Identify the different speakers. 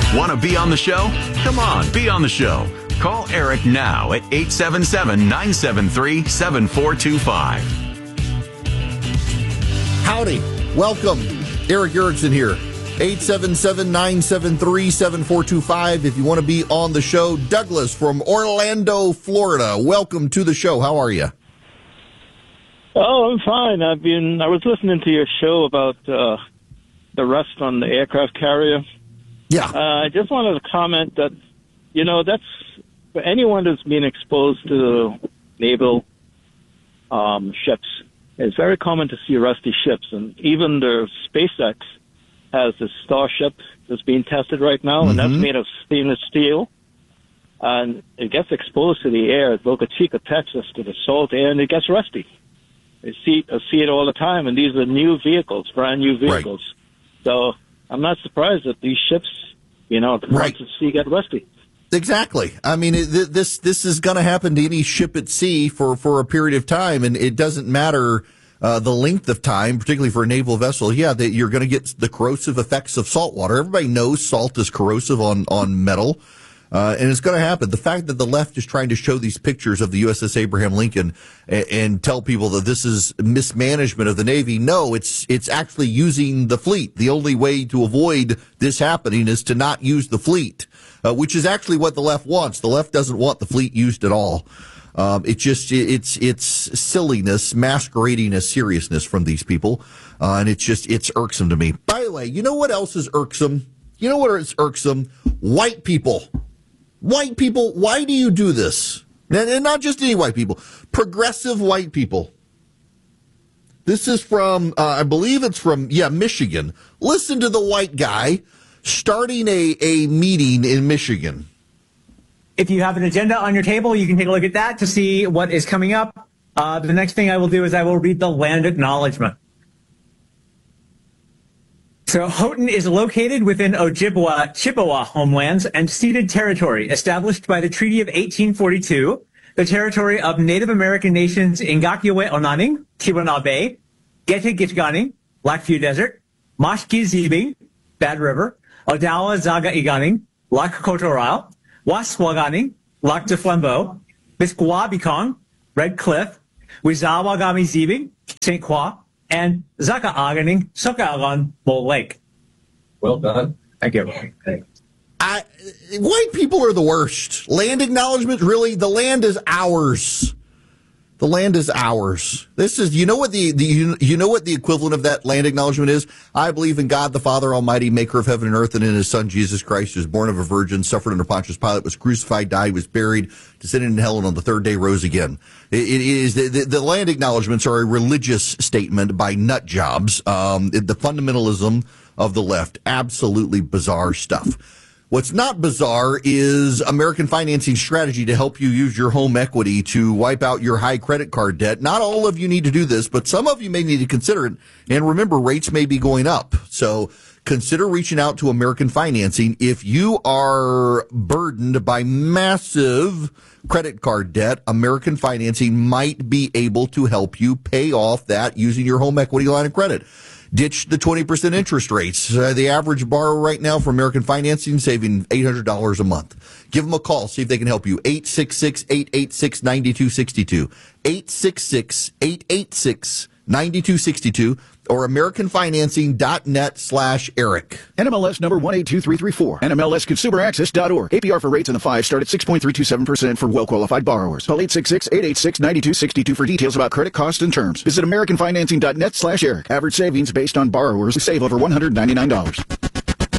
Speaker 1: Want to be on the show? Come on, be on the show. Call Eric now at 877-973-7425.
Speaker 2: Howdy. Welcome. Eric Erickson here. 877-973-7425 if you want to be on the show. Douglas from Orlando, Florida. Welcome to the show. How are you?
Speaker 3: Oh, I'm fine. I was listening to your show about the rust on the aircraft carrier.
Speaker 2: Yeah.
Speaker 3: I just wanted to comment that, that's for anyone that's been exposed to naval ships. It's very common to see rusty ships, and even the SpaceX has this Starship that's being tested right now, and that's made of stainless steel, and it gets exposed to the air at Boca Chica, Texas, to the salt air, and it gets rusty. I see it all the time, and these are new vehicles, brand new vehicles. Right. So I'm not surprised that these ships, right, to sea get rusty.
Speaker 2: Exactly. I mean, this is going to happen to any ship at sea for a period of time, and it doesn't matter the length of time, particularly for a naval vessel. Yeah, you're going to get the corrosive effects of salt water. Everybody knows salt is corrosive on metal, and it's going to happen. The fact that the left is trying to show these pictures of the USS Abraham Lincoln and tell people that this is mismanagement of the Navy, no, it's actually using the fleet. The only way to avoid this happening is to not use the fleet. Which is actually what the left wants. The left doesn't want the fleet used at all. It's silliness masquerading as seriousness from these people. And it's irksome to me. By the way, you know what else is irksome? You know what is irksome? White people. White people, why do you do this? And not just any white people. Progressive white people. This is from, I believe it's from, Michigan. Listen to the white guy starting a meeting in Michigan.
Speaker 4: If you have an agenda on your table, you can take a look at that to see what is coming up. The next thing I will do is I will read the land acknowledgement. So Houghton is located within Ojibwa, Chippewa homelands and ceded territory established by the Treaty of 1842, the territory of Native American nations Ngakiwe Onaning, Tiwana Bay, Gete Gitganing, Lackview Desert, Mashki Zibing, Bad River, Odawa Zaga Iganing, Lac Cotoral, Waswaganing, Lac de Flambeau, Bisquawabikong, Red Cliff, Wizawagami Zibing, St. Croix, and Zaka Aganing, Sokaagon, Bull Lake.
Speaker 5: Well done.
Speaker 4: Thank you.
Speaker 2: White people are the worst. Land acknowledgement, really, the land is ours. The land is ours. This is, you know what the equivalent of that land acknowledgement is? I believe in God, the Father Almighty, maker of heaven and earth, and in his Son, Jesus Christ, who was born of a virgin, suffered under Pontius Pilate, was crucified, died, was buried, descended into hell, and on the third day rose again. It is, the land acknowledgements are a religious statement by nut jobs. The fundamentalism of the left, absolutely bizarre stuff. What's not bizarre is American financing strategy to help you use your home equity to wipe out your high credit card debt. Not all of you need to do this, but some of you may need to consider it. And remember, rates may be going up. So consider reaching out to American Financing. If you are burdened by massive credit card debt, American Financing might be able to help you pay off that using your home equity line of credit. Ditch the 20% interest rates. The average borrower right now for American Financing saving $800 a month. Give them a call. See if they can help you. 866-886-9262. 866-886-9262 or AmericanFinancing.net/Eric.
Speaker 6: NMLS number 182334. NMLSConsumerAccess.org. APR for rates in the 5 start at 6.327% for well-qualified borrowers. Call 866-886-9262 for details about credit costs and terms. Visit AmericanFinancing.net/Eric. Average savings based on borrowers who save over $199.